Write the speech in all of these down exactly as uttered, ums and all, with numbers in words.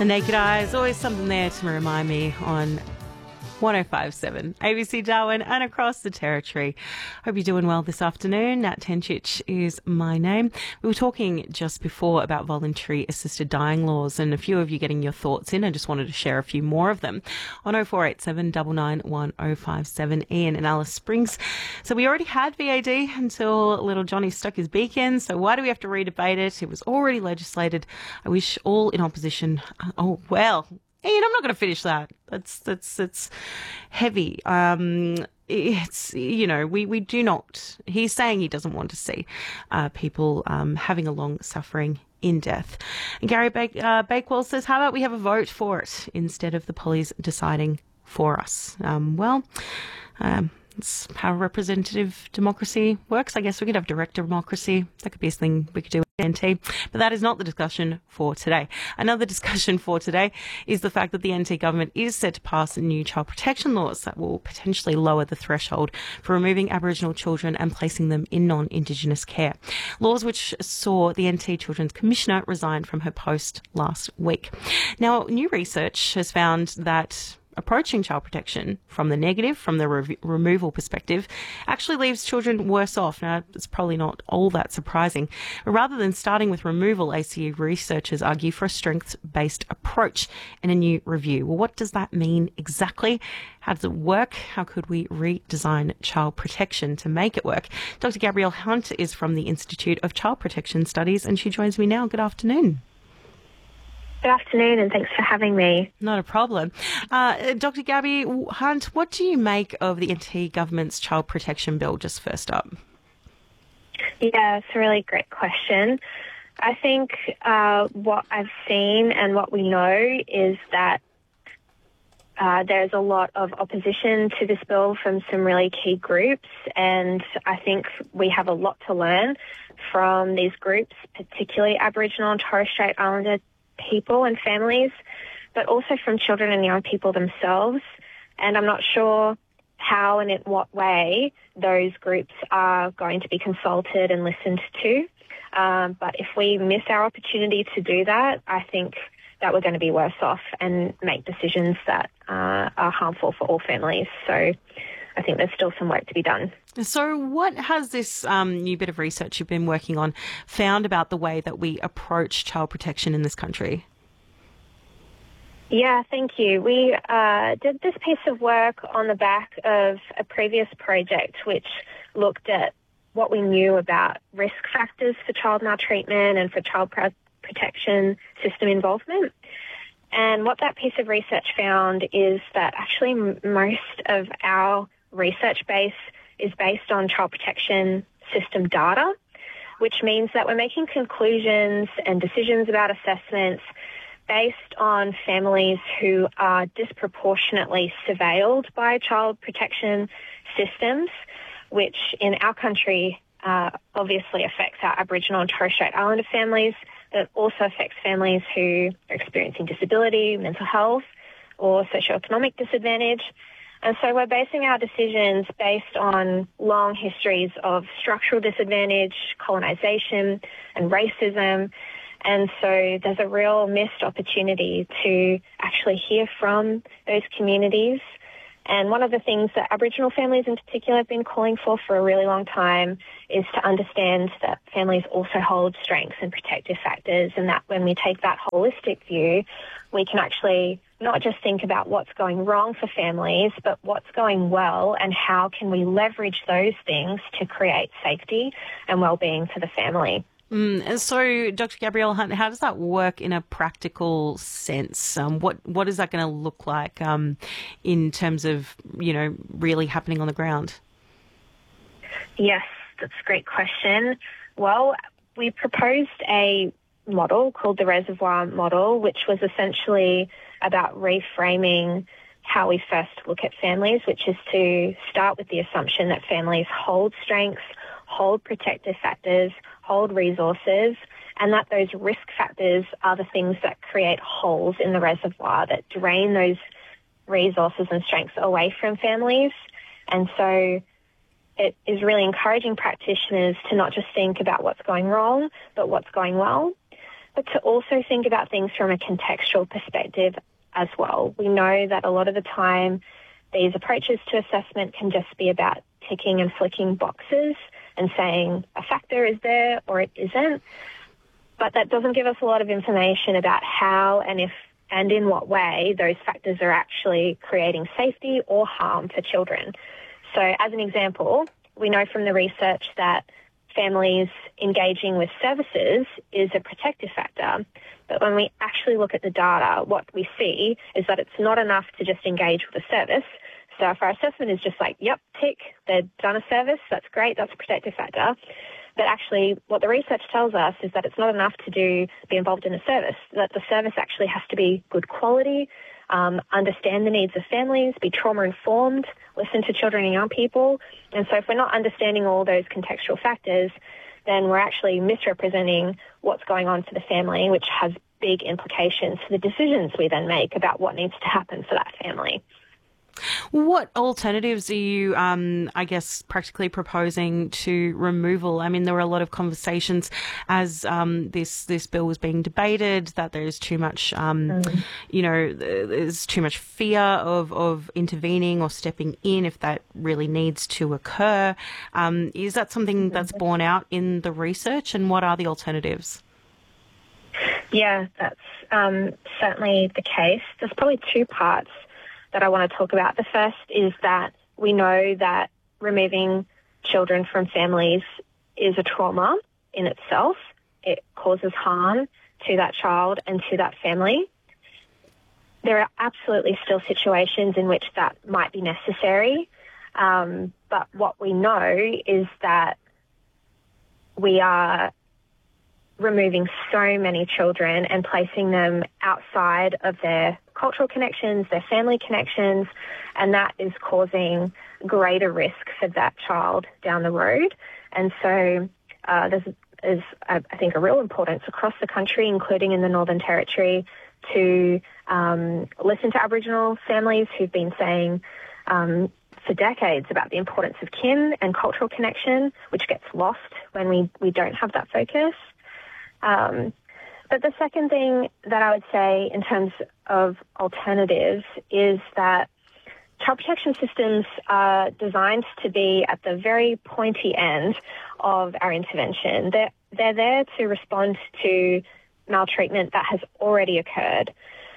The Naked Eye is always something there to remind me on one oh five point seven A B C Darwin and across the territory. Hope you're doing well this afternoon. Nat Tencic is my name. We were talking just before about voluntary assisted dying laws and a few of you getting your thoughts in. I just wanted to share a few more of them on oh four eight seven, nine nine one, oh five seven. Ian in Alice Springs. So we already had V A D until little Johnny stuck his beak in. So why do we have to redebate it? It was already legislated. I wish all in opposition. Oh, well. Ian, I'm not going to finish that. That's that's it's heavy. Um, it's you know we, we do not. He's saying he doesn't want to see uh, people um, having a long suffering in death. And Gary Bake, uh, Bakewell says, "How about we have a vote for it instead of the police deciding for us?" Um, well. Um, It's how representative democracy works. I guess we could have direct democracy. That could be a thing we could do with N T. But that is not the discussion for today. Another discussion for today is the fact that the N T government is set to pass new child protection laws that will potentially lower the threshold for removing Aboriginal children and placing them in non-Indigenous care. Laws which saw the N T Children's Commissioner resign from her post last week. Now, new research has found that approaching child protection from the negative, from the re- removal perspective, actually leaves children worse off. Now, it's probably not all that surprising. But rather than starting with removal, A C U researchers argue for a strengths-based approach in a new review. Well, what does that mean exactly? How does it work? How could we redesign child protection to make it work? Doctor Gabrielle Hunt is from the Institute of Child Protection Studies, and she joins me now. Good afternoon. Good afternoon, and thanks for having me. Not a problem. Uh, Doctor Gabby Hunt, what do you make of the N T government's child protection bill, just first up? Yeah, it's a really great question. I think uh, what I've seen and what we know is that uh, there's a lot of opposition to this bill from some really key groups, and I think we have a lot to learn from these groups, particularly Aboriginal and Torres Strait Islander people and families, but also from children and young people themselves. And I'm not sure how and in what way those groups are going to be consulted and listened to. Um, but if we miss our opportunity to do that, I think that we're going to be worse off and make decisions that uh, are harmful for all families. So I think there's still some work to be done. So what has this um, new bit of research you've been working on found about the way that we approach child protection in this country? Yeah, thank you. We uh, did this piece of work on the back of a previous project which looked at what we knew about risk factors for child maltreatment and for child pro- protection system involvement. And what that piece of research found is that actually m- most of our research base is based on child protection system data, which means that we're making conclusions and decisions about assessments based on families who are disproportionately surveilled by child protection systems, which in our country uh, obviously affects our Aboriginal and Torres Strait Islander families, but it also affects families who are experiencing disability, mental health, or socioeconomic disadvantage. And so we're basing our decisions based on long histories of structural disadvantage, colonisation and racism. And so there's a real missed opportunity to actually hear from those communities. And one of the things that Aboriginal families in particular have been calling for for a really long time is to understand that families also hold strengths and protective factors, and that when we take that holistic view, we can actually not just think about what's going wrong for families, but what's going well and how can we leverage those things to create safety and well-being for the family. Mm, and so, Doctor Gabrielle Hunt, how does that work in a practical sense? Um, what what is that going to look like um, in terms of, you know, really happening on the ground? Yes, that's a great question. Well, we proposed a model called the reservoir model, which was essentially about reframing how we first look at families, which is to start with the assumption that families hold strengths, hold protective factors, hold resources, and that those risk factors are the things that create holes in the reservoir that drain those resources and strengths away from families. And so it is really encouraging practitioners to not just think about what's going wrong, but what's going well. but to also think about things from a contextual perspective as well. We know that a lot of the time these approaches to assessment can just be about ticking and flicking boxes and saying a factor is there or it isn't, but that doesn't give us a lot of information about how and if and in what way those factors are actually creating safety or harm for children. So as an example, we know from the research that families engaging with services is a protective factor. But when we actually look at the data, what we see is that it's not enough to just engage with a service. So if our assessment is just like, yep, tick, they've done a service, that's great, that's a protective factor. But actually what the research tells us is that it's not enough to do be involved in a service, that the service actually has to be good quality, um, understand the needs of families, be trauma-informed, listen to children and young people. And so if we're not understanding all those contextual factors, then we're actually misrepresenting what's going on for the family, which has big implications for the decisions we then make about what needs to happen for that family. What alternatives are you, um, I guess, practically proposing to removal? I mean, there were a lot of conversations as um, this this bill was being debated that there's too much, um, mm. you know, there's too much fear of, of intervening or stepping in if that really needs to occur. Um, is that something that's borne out in the research, and what are the alternatives? Yeah, that's um, certainly the case. There's probably two parts that I want to talk about. The first is that we know that removing children from families is a trauma in itself. It causes harm to that child and to that family. There are absolutely still situations in which that might be necessary, um, but what we know is that we are removing so many children and placing them outside of their cultural connections, their family connections, and that is causing greater risk for that child down the road. And so uh, there's is, I think, a real importance across the country, including in the Northern Territory, to um, listen to Aboriginal families who've been saying um, for decades about the importance of kin and cultural connection, which gets lost when we, we don't have that focus. Um, but the second thing that I would say in terms of alternatives is that child protection systems are designed to be at the very pointy end of our intervention. They're, they're there to respond to maltreatment that has already occurred.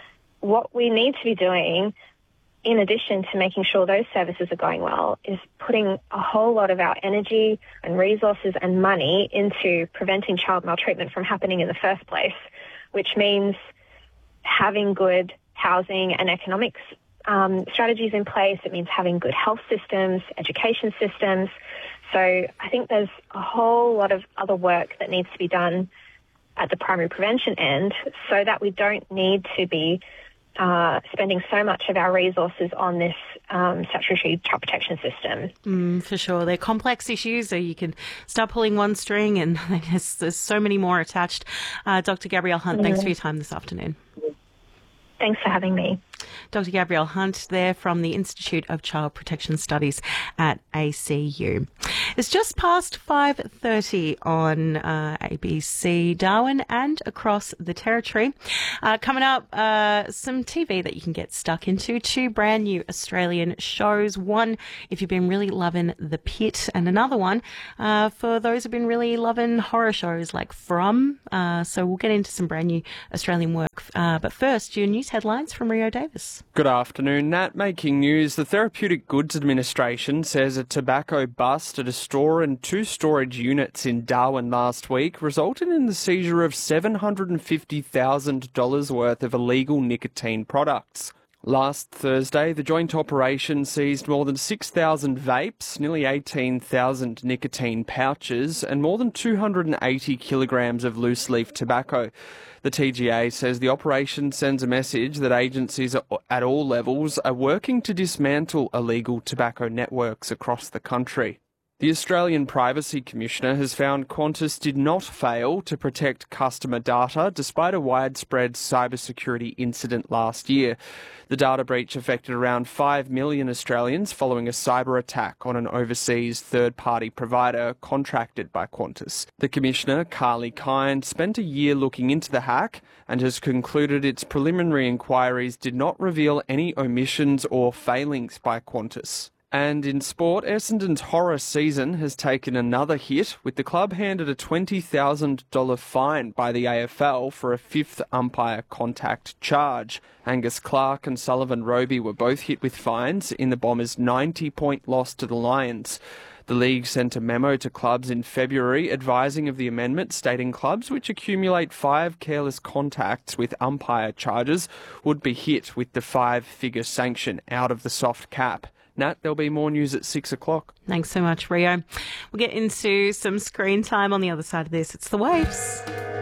What we need to be doing, in addition to making sure those services are going well, is putting a whole lot of our energy and resources and money into preventing child maltreatment from happening in the first place, which means having good housing and economics um, strategies in place. It means having good health systems, education systems. So I think there's a whole lot of other work that needs to be done at the primary prevention end so that we don't need to be Uh, spending so much of our resources on this um, statutory child protection system. Mm, for sure. They're complex issues, so you can start pulling one string and there's, there's so many more attached. Uh, Doctor Gabrielle Hunt, mm-hmm. thanks for your time this afternoon. Thanks for having me. Doctor Gabrielle Hunt there from the Institute of Child Protection Studies at A C U. It's just past five thirty on uh, A B C Darwin and across the Territory. Uh, coming up, uh, some T V that you can get stuck into. Two brand new Australian shows. One, if you've been really loving The Pit, and another one uh, for those who've been really loving horror shows like From. Uh, so we'll get into some brand new Australian work. Uh, but first, your news headlines from Rio Davis. Good afternoon, Nat. Making news. The Therapeutic Goods Administration says a tobacco bust at a store and two storage units in Darwin last week resulted in the seizure of seven hundred fifty thousand dollars worth of illegal nicotine products. Last Thursday, the joint operation seized more than six thousand vapes, nearly eighteen thousand nicotine pouches, and more than two hundred eighty kilograms of loose-leaf tobacco. The T G A says the operation sends a message that agencies at all levels are working to dismantle illegal tobacco networks across the country. The Australian Privacy Commissioner has found Qantas did not fail to protect customer data despite a widespread cybersecurity incident last year. The data breach affected around five million Australians following a cyber attack on an overseas third-party provider contracted by Qantas. The Commissioner, Carly Kind, spent a year looking into the hack and has concluded its preliminary inquiries did not reveal any omissions or failings by Qantas. And in sport, Essendon's horror season has taken another hit, with the club handed a twenty thousand dollars fine by the A F L for a fifth umpire contact charge. Angus Clark and Sullivan Roby were both hit with fines in the Bombers' ninety-point loss to the Lions. The league sent a memo to clubs in February advising of the amendment, stating clubs which accumulate five careless contacts with umpire charges would be hit with the five-figure sanction out of the soft cap. Nat, there'll be more news at six o'clock. Thanks so much, Rio. We'll get into some screen time on the other side of this. It's the Waves.